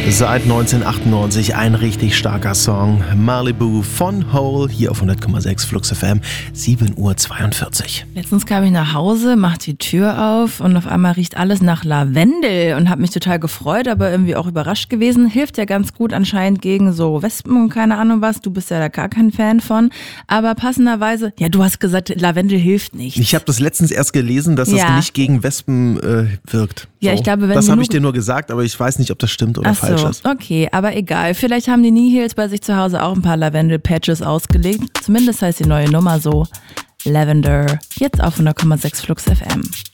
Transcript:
Seit 1998 ein richtig starker Song. Malibu von Hole, hier auf 100,6 Flux FM, 7:42 Uhr. Letztens kam ich nach Hause, mach die Tür auf und auf einmal riecht alles nach Lavendel und habe mich total gefreut, aber irgendwie auch überrascht gewesen. Hilft ja ganz gut anscheinend gegen so Wespen und keine Ahnung was. Du bist ja da gar kein Fan von. Aber passenderweise, ja, du hast gesagt, Lavendel hilft nicht. Ich habe das letztens erst gelesen, dass das nicht gegen Wespen wirkt. Ja, so. ich glaube, wenn das habe ich dir nur gesagt, aber ich weiß nicht, ob das stimmt oder falsch ist. Okay, aber egal. Vielleicht haben die Nihils bei sich zu Hause auch ein paar Lavendel-Patches ausgelegt. Zumindest heißt die neue Nummer so. Lavender. Jetzt auf 100,6 Flux FM.